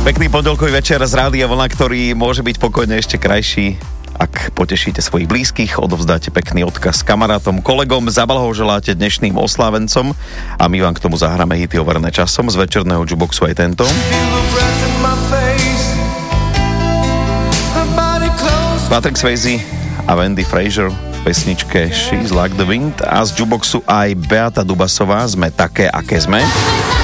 Pekný pondelkový večer z Rádia Vlna, ktorý môže byť pokojne ešte krajší, ak potešíte svojich blízkych, odovzdáte pekný odkaz kamarátom, kolegom, zablahoželáte dnešným oslávencom a my vám k tomu zahráme hity overené časom z večerného jukeboxu aj tento. Patrick Swayze a Wendy Fraser v pesničke She's Like the Wind a z jukeboxu aj Beata Dubasová Sme také, aké sme.